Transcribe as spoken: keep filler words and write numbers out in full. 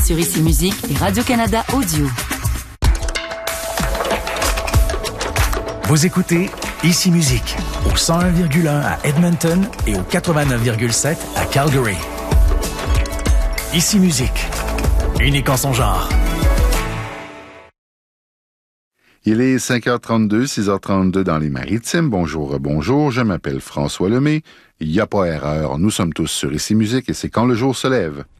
sur Ici Musique et Radio-Canada Audio. Vous écoutez Ici Musique au cent un virgule un à Edmonton et au quatre-vingt-neuf virgule sept à Calgary. Ici Musique, unique en son genre. Il est cinq heures trente-deux, six heures trente-deux dans les Maritimes. Bonjour, bonjour, je m'appelle François Lemay. Il n'y a pas erreur, nous sommes tous sur Ici Musique et c'est quand le jour se lève.